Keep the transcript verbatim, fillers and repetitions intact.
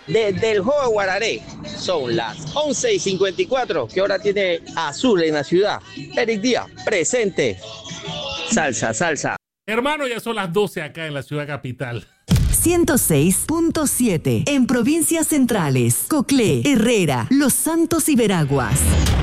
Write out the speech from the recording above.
desde el juego de Guararé. Son las once y cincuenta y cuatro. ¿Qué hora tiene Azul en la ciudad? Eric Díaz, presente. Salsa, salsa. Hermano, ya son las doce acá en la ciudad capital. ciento seis punto siete en provincias centrales, Coclé, Herrera, Los Santos y Veraguas.